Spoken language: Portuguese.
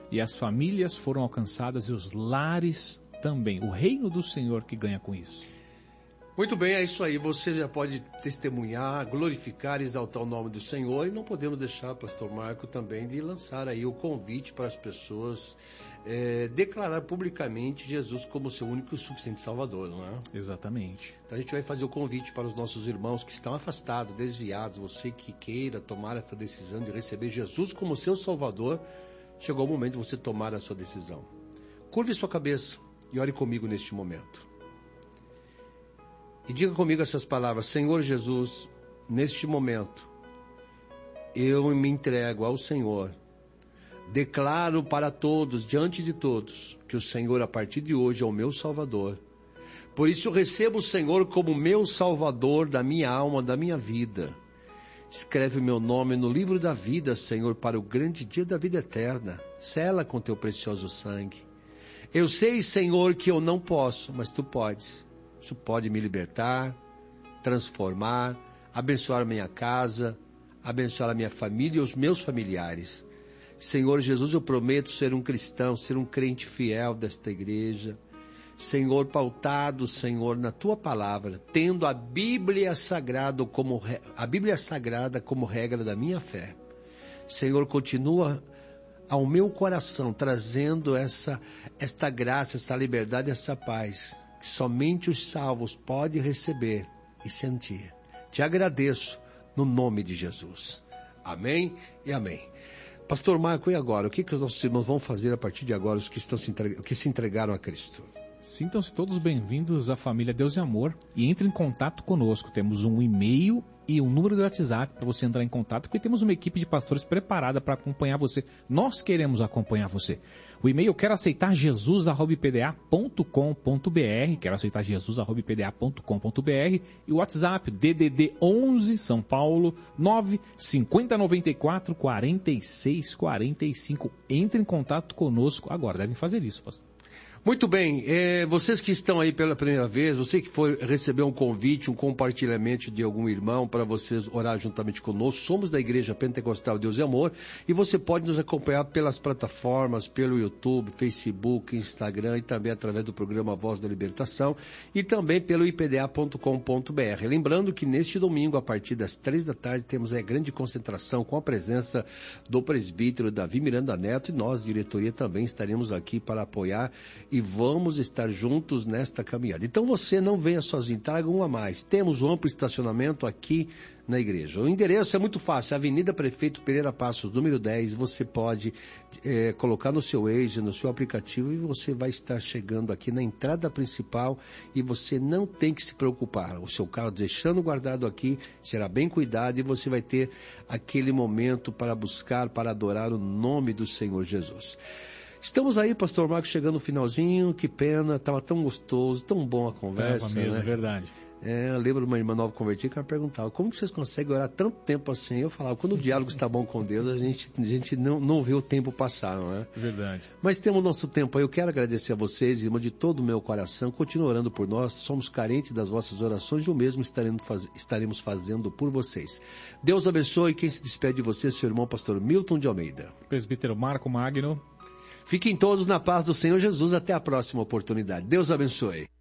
e as famílias foram alcançadas e os lares também. O reino do Senhor que ganha com isso. Muito bem, é isso aí. Você já pode testemunhar, glorificar e exaltar o nome do Senhor. E não podemos deixar, pastor Marco, também de lançar aí o convite para as pessoas declarar publicamente Jesus como seu único e suficiente Salvador, não é? Exatamente. Então a gente vai fazer o convite para os nossos irmãos que estão afastados, desviados, você que queira tomar essa decisão de receber Jesus como seu Salvador, chegou o momento de você tomar a sua decisão. Curve sua cabeça e ore comigo neste momento. E diga comigo essas palavras: Senhor Jesus, neste momento, eu me entrego ao Senhor. Declaro para todos, diante de todos, que o Senhor, a partir de hoje, é o meu Salvador. Por isso eu recebo o Senhor como meu Salvador da minha alma, da minha vida. Escreve o meu nome no livro da vida, Senhor, para o grande dia da vida eterna. Sela com teu precioso sangue. Eu sei, Senhor, que eu não posso, mas tu podes. Isso pode me libertar, transformar, abençoar minha casa, abençoar a minha família e os meus familiares. Senhor Jesus, eu prometo ser um cristão, ser um crente fiel desta igreja. Senhor, pautado, Senhor, na tua palavra, tendo a Bíblia Sagrada como regra da minha fé. Senhor, continua ao meu coração trazendo esta graça, essa liberdade, essa paz, que somente os salvos podem receber e sentir. Te agradeço no nome de Jesus. Amém e amém. Pastor Marco, e agora? O que os nossos irmãos vão fazer a partir de agora, os que se entregaram a Cristo? Sintam-se todos bem-vindos à família Deus e Amor e entre em contato conosco. Temos um e-mail e um número de WhatsApp para você entrar em contato, porque temos uma equipe de pastores preparada para acompanhar você. Nós queremos acompanhar você. O e-mail quero aceitar jesus@ipda.com.br, quero aceitar jesus@ipda.com.br e o WhatsApp DDD 11 São Paulo 95094 4645. Entre em contato conosco agora. Devem fazer isso, pastor. Muito bem, vocês que estão aí pela primeira vez, você que recebeu um convite, um compartilhamento de algum irmão para vocês orar juntamente conosco, somos da Igreja Pentecostal Deus e Amor e você pode nos acompanhar pelas plataformas, pelo YouTube, Facebook, Instagram e também através do programa Voz da Libertação e também pelo ipda.com.br. Lembrando que neste domingo, a partir das 3 da tarde, temos a grande concentração com a presença do presbítero Davi Miranda Neto e nós, diretoria, também estaremos aqui para apoiar e vamos estar juntos nesta caminhada. Então você não venha sozinho, traga um a mais. Temos um amplo estacionamento aqui na igreja. O endereço é muito fácil, Avenida Prefeito Pereira Passos, número 10. Você pode colocar no seu Waze, no seu aplicativo, e você vai estar chegando aqui na entrada principal e você não tem que se preocupar. O seu carro deixando guardado aqui será bem cuidado e você vai ter aquele momento para buscar, para adorar o nome do Senhor Jesus. Estamos aí, pastor Marcos, chegando no finalzinho, que pena, estava tão gostoso, tão bom a conversa, mesmo, né? Verdade. Eu lembro de uma irmã nova convertida que ela perguntava, como que vocês conseguem orar tanto tempo assim? Eu falava, quando o diálogo está bom com Deus, a gente não vê o tempo passar, não é? Verdade. Mas temos nosso tempo aí, eu quero agradecer a vocês, irmão, de todo o meu coração, continue orando por nós, somos carentes das vossas orações e o mesmo estaremos fazendo por vocês. Deus abençoe, quem se despede de você, seu irmão pastor Milton de Almeida. Presbítero Marco Magno. Fiquem todos na paz do Senhor Jesus. Até a próxima oportunidade. Deus abençoe.